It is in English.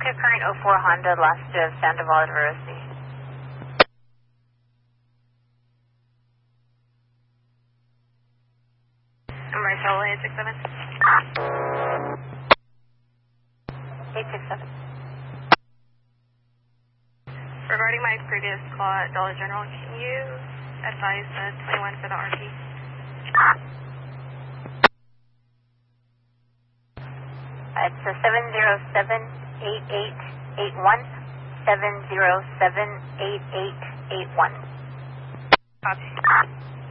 Clear current 04 Honda, last of Sandoval at Rosie. Marshall 867. 867. Regarding my previous call at Dollar General, can you advise the 21 for the RP? It's a 707-8881. 707-8881. Copy.